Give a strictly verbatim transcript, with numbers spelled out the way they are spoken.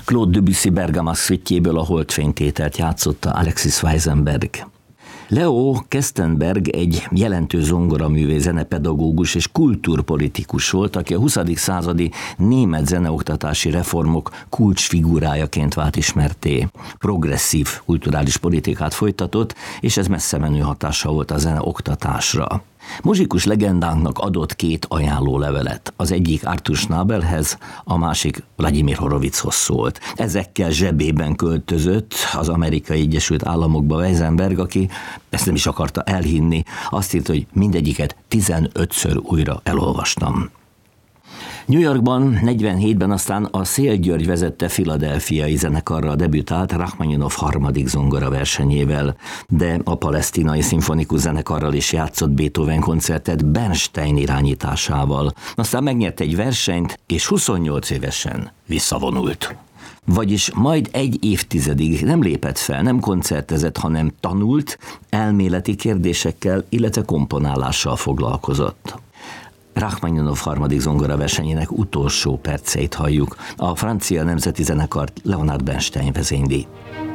Claude Debussy Bergamasque szütjéből a Holdfénytételt játszotta Alexis Weissenberg. Leo Kestenberg egy jelentős zongoraművész, zenepedagógus és kultúrpolitikus volt, aki a huszadik századi német zeneoktatási reformok kulcsfigurájaként vált ismertté. Progresszív kulturális politikát folytatott, és ez messze menő hatással volt a zeneoktatásra. Muzsikus legendánknak adott két ajánlólevelet. Az egyik Arthur Schnabelhez, a másik Vladimir Horoviczhoz szólt. Ezekkel zsebében költözött az Amerikai Egyesült Államokba Weissenberg, aki ezt nem is akarta elhinni. Azt írta, hogy mindegyiket tizenötször újra elolvastam. New Yorkban negyvenhétben aztán a Széll György vezette Philadelphiai zenekarral debütált Rachmaninov harmadik zongora versenyével, de a palesztinai szimfonikus zenekarral is játszott Beethoven koncertet Bernstein irányításával. Aztán megnyert egy versenyt, és huszonnyolc évesen visszavonult. Vagyis majd egy évtizedig nem lépett fel, nem koncertezett, hanem tanult, elméleti kérdésekkel, illetve komponálással foglalkozott. Rachmaninov harmadik zongora versenyének utolsó perceit halljuk. A francia nemzeti zenekart Leonard Bernstein vezényli.